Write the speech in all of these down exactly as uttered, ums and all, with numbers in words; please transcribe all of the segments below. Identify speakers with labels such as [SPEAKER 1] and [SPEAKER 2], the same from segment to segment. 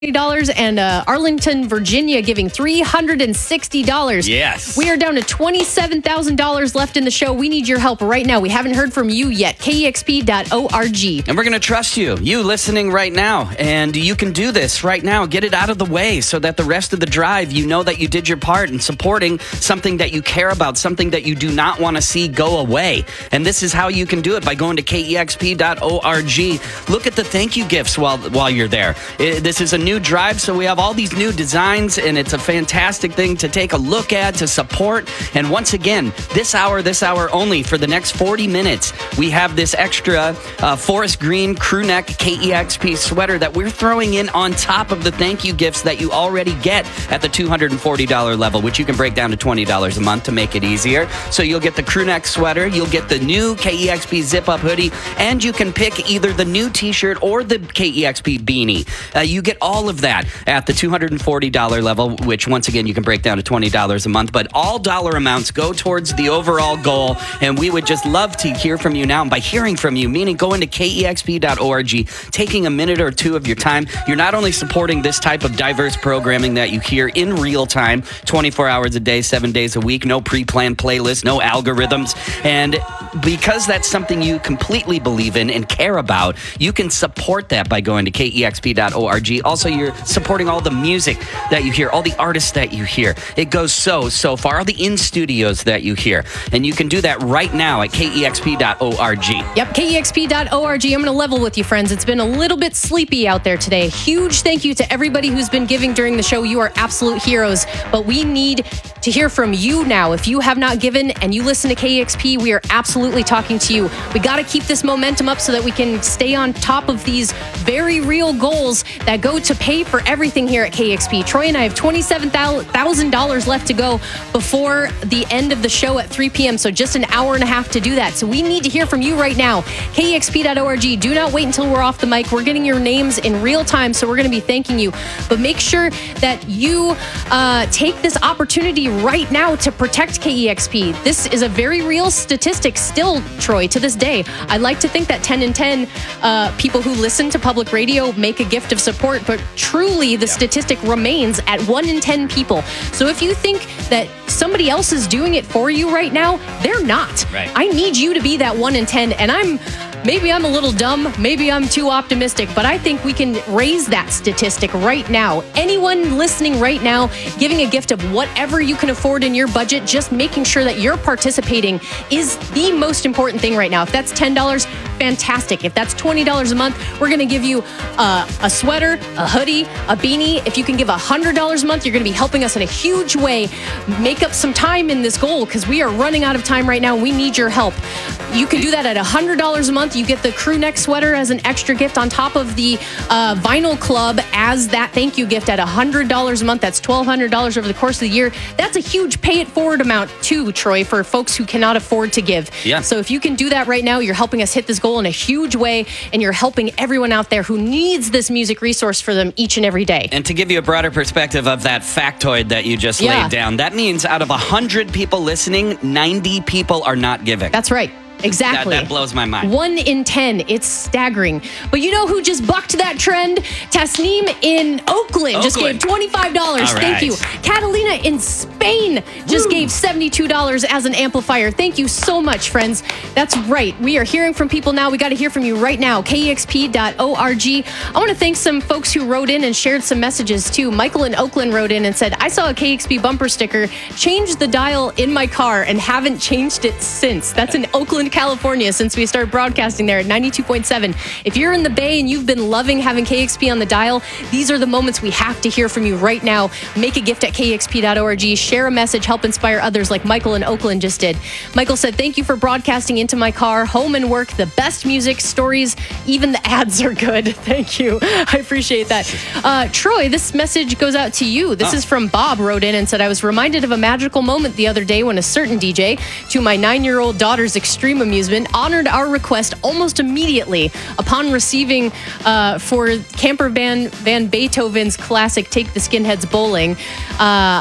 [SPEAKER 1] dollars and uh, Arlington, Virginia giving three hundred sixty dollars.
[SPEAKER 2] Yes.
[SPEAKER 1] We are down to twenty-seven thousand dollars left in the show. We need your help right now. We haven't heard from you yet. K E X P dot org.
[SPEAKER 2] And we're going to trust you, you listening right now. And you can do this right now. Get it out of the way so that the rest of the drive, you know that you did your part in supporting something that you care about, something that you do not want to see go away. And this is how you can do it, by going to K E X P dot org. Look at the thank you gifts while, while you're there. It, this is a new drive, so we have all these new designs, and it's a fantastic thing to take a look at, to support. And once again, this hour, this hour only, for the next forty minutes, we have this extra uh, forest green crew neck K E X P sweater that we're throwing in on top of the thank you gifts that you already get at the two hundred forty dollars level, which you can break down to twenty dollars a month to make it easier. So you'll get the crew neck sweater, you'll get the new K E X P zip up hoodie, and you can pick either the new t-shirt or the K E X P beanie. Uh, you get all of that at the two hundred forty dollars level, which once again you can break down to twenty dollars a month. But all dollar amounts go towards the overall goal, and we would just love to hear from you now. And by hearing from you, meaning going to K E X P dot org, taking a minute or two of your time, you're not only supporting this type of diverse programming that you hear in real time, twenty-four hours a day, seven days a week, no pre-planned playlists, no algorithms. And because that's something you completely believe in and care about, you can support that by going to K E X P dot org. Also, you're supporting all the music that you hear, all the artists that you hear. It goes so, so far, all the in-studios that you hear. And you can do that right now at K E X P dot org.
[SPEAKER 1] Yep, K E X P dot org. I'm going to level with you, friends. It's been a little bit sleepy out there today. Huge thank you to everybody who's been giving during the show. You are absolute heroes. But we need to hear from you now. If you have not given and you listen to K E X P, we are absolutely talking to you. We got to keep this momentum up so that we can stay on top of these very real goals that go to pay for everything here at K E X P. Troy and I have twenty-seven thousand dollars left to go before the end of the show at three p.m., so just an hour and a half to do that. So we need to hear from you right now. K E X P dot org. Do not wait until we're off the mic. We're getting your names in real time, so we're going to be thanking you. But make sure that you uh, take this opportunity right now to protect K E X P. This is a very real statistic still, Troy, to this day. I like to think that ten in ten uh, people who listen to public radio make a gift of support, but truly the yeah. statistic remains at one in ten people. So if you think that somebody else is doing it for you right now, they're not.
[SPEAKER 2] Right.
[SPEAKER 1] I need you to be that one in ten, and I'm Maybe I'm a little dumb, maybe I'm too optimistic, but I think we can raise that statistic right now. Anyone listening right now, giving a gift of whatever you can afford in your budget, just making sure that you're participating is the most important thing right now. If that's ten dollars, fantastic. If that's twenty dollars a month, we're going to give you a, a sweater, a hoodie, a beanie. If you can give one hundred dollars a month, you're going to be helping us in a huge way. Make up some time in this goal because we are running out of time right now and we need your help. You can do that at one hundred dollars a month. You get the crew neck sweater as an extra gift on top of the uh, Vinyl Club as that thank you gift at one hundred dollars a month. That's twelve hundred dollars over the course of the year. That's a huge pay it forward amount too, Troy, for folks who cannot afford to give.
[SPEAKER 2] Yeah.
[SPEAKER 1] So if you can do that right now, you're helping us hit this goal in a huge way, and you're helping everyone out there who needs this music resource for them each and every day.
[SPEAKER 2] And to give you a broader perspective of that factoid that you just
[SPEAKER 1] yeah.
[SPEAKER 2] laid down, that means out of one hundred people listening, ninety people are not giving.
[SPEAKER 1] That's right. Exactly.
[SPEAKER 2] That, that blows my mind.
[SPEAKER 1] One in ten. It's staggering. But you know who just bucked that trend? Tasneem in Oakland,
[SPEAKER 2] Oakland.
[SPEAKER 1] just gave twenty-five dollars.
[SPEAKER 2] All
[SPEAKER 1] Thank
[SPEAKER 2] right.
[SPEAKER 1] you. Catalina in Spain just
[SPEAKER 2] Woo.
[SPEAKER 1] gave seventy-two dollars as an amplifier. Thank you so much, friends. That's right. We are hearing from people now. We got to hear from you right now. K E X P dot org. I want to thank some folks who wrote in and shared some messages too. Michael in Oakland wrote in and said, I saw a K X P bumper sticker, changed the dial in my car, and haven't changed it since. That's in Oakland, California, since we started broadcasting there at ninety-two point seven. If you're in the Bay and you've been loving having K X P on the dial, these are the moments we have to hear from you right now. Make a gift at K E X P dot org. Share a message, help inspire others like Michael in Oakland just did. Michael said, thank you for broadcasting into my car, home and work, the best music, stories, even the ads are good. Thank you. I appreciate that. Uh, Troy, this message goes out to you. This
[SPEAKER 2] oh.
[SPEAKER 1] is from Bob, wrote in and said, I was reminded of a magical moment the other day when a certain D J, to my nine-year-old daughter's extreme amusement, honored our request almost immediately upon receiving uh, for Camper Van, Van Beethoven's classic Take the Skinheads Bowling. Uh,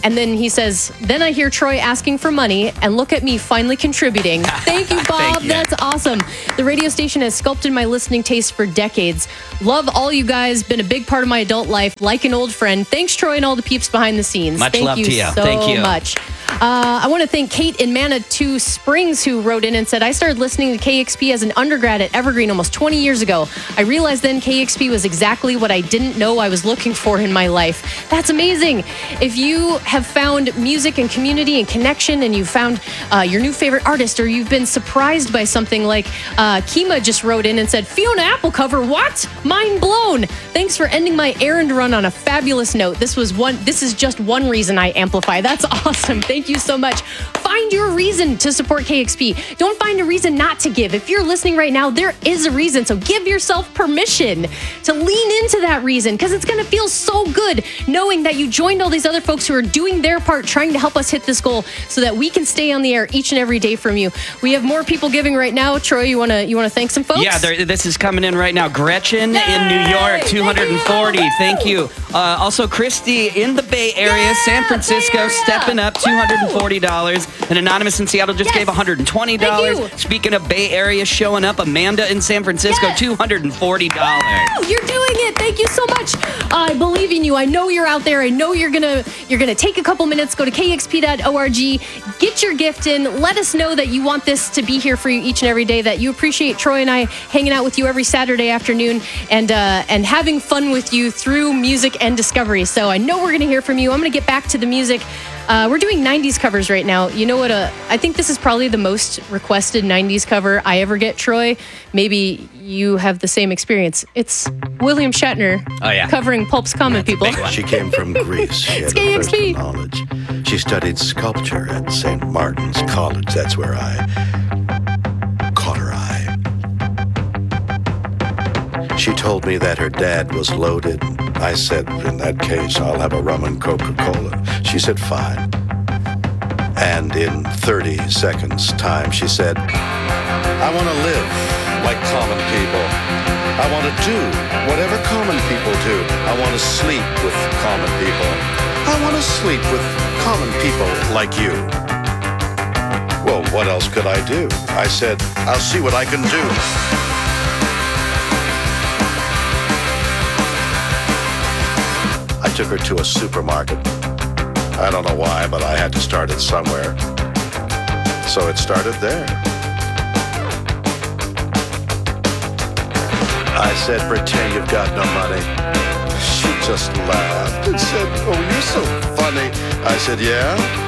[SPEAKER 1] And then he says, then I hear Troy asking for money and look at me finally contributing. Thank you, Bob.
[SPEAKER 2] Thank you.
[SPEAKER 1] That's awesome. The radio station has sculpted my listening taste for decades. Love all you guys. Been a big part of my adult life, like an old friend. Thanks, Troy, and all the peeps behind the scenes.
[SPEAKER 2] Much
[SPEAKER 1] Thank
[SPEAKER 2] love
[SPEAKER 1] you
[SPEAKER 2] to you.
[SPEAKER 1] so
[SPEAKER 2] Thank you.
[SPEAKER 1] much. Uh, I want to thank Kate in Manitou Springs, who wrote in and said, I started listening to K X P as an undergrad at Evergreen almost twenty years ago. I realized then K X P was exactly what I didn't know I was looking for in my life. That's amazing. If you have found music and community and connection, and you found uh, your new favorite artist, or you've been surprised by something like uh, Kima just wrote in and said, Fiona Apple cover, what? Mind blown. Thanks for ending my errand run on a fabulous note. This was one. This is just one reason I amplify. That's awesome. Thank you so much. Find your reason to support K X P. Don't find a reason not to give. If you're listening right now, there is a reason. So give yourself permission to lean into that reason, because it's going to feel so good knowing that you joined all these other folks who are doing their part, trying to help us hit this goal so that we can stay on the air each and every day from you. We have more people giving right now. Troy, you want to you want to thank some folks?
[SPEAKER 2] Yeah, there, this is coming in right now. Gretchen
[SPEAKER 1] Yay!
[SPEAKER 2] in New York, two hundred forty.
[SPEAKER 1] Thank you.
[SPEAKER 2] Thank you. Uh, also, Christy in the Bay Area,
[SPEAKER 1] Yeah,
[SPEAKER 2] San Francisco,
[SPEAKER 1] Bay Area.
[SPEAKER 2] stepping up, two hundred forty dollars. And Anonymous in Seattle just
[SPEAKER 1] Yes.
[SPEAKER 2] gave one hundred twenty dollars.
[SPEAKER 1] Thank you.
[SPEAKER 2] Speaking of Bay Area showing up, Amanda in San Francisco,
[SPEAKER 1] Yes.
[SPEAKER 2] two hundred forty dollars.
[SPEAKER 1] Woo! You're doing it. Thank you so much. I believe in you. I know you're out there. I know you're gonna you're gonna take a couple minutes. Go to k x p dot org. Get your gift in. Let us know that you want this to be here for you each and every day. That you appreciate Troy and I hanging out with you every Saturday afternoon and uh, and having fun with you through music and discovery. So I know we're gonna hear from you. I'm gonna get back to the music. Uh, we're doing nineties covers right now. You know what? Uh, I think this is probably the most requested nineties cover I ever get, Troy. Maybe you have the same experience. It's William Shatner
[SPEAKER 2] Oh, yeah.
[SPEAKER 1] covering Pulp's Common People.
[SPEAKER 2] big one.
[SPEAKER 3] She came from Greece. She
[SPEAKER 1] It's
[SPEAKER 3] had
[SPEAKER 1] K X P.
[SPEAKER 3] personal knowledge. She studied sculpture at Saint Martin's College. That's where I caught her eye. She told me that her dad was loaded. I said, in that case, I'll have a rum and Coca-Cola. She said, fine. And in thirty seconds time, she said, I want to live like common people. I want to do whatever common people do. I want to sleep with common people. I want to sleep with common people like you. Well, what else could I do? I said, I'll see what I can do. I took her to a supermarket. I don't know why, but I had to start it somewhere. So it started there. I said, pretend you've got no money. She just laughed and said, oh, you're so funny. I said, yeah?